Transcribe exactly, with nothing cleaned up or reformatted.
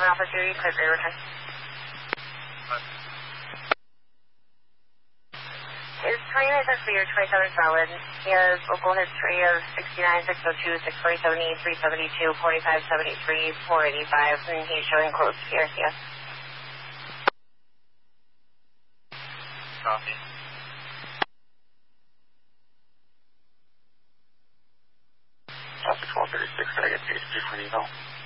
Alpha Judy, clear for your return. His twenty-nine is clear, twenty-seven solid. He has local history of sixty-nine, six oh two, six forty, seventy, three seventy-two, forty-five, seventy-three, four eighty-five, and he's showing close to P R C S. Copy. Delta twelve thirty-six, can I get page two for an eval?